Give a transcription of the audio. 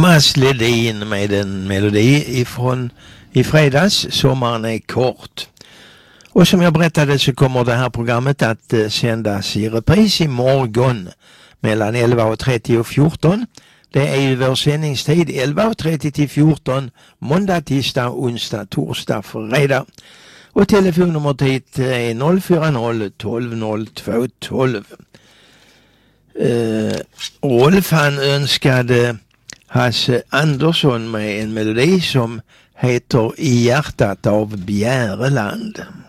Thomas Ledin med en melodi ifrån i fredags. Sommaren är kort. Och som jag berättade så kommer det här programmet att sändas i repris imorgon mellan 11.30 och 14. Det är ju vår sändningstid 11.30 till 14, måndag, tisdag, onsdag, torsdag, fredag. Och telefonnumret hit är 040 12 02 12. Rolf han önskade Hasse Andersson med en melodi som heter I hjärtat av Bjäreland.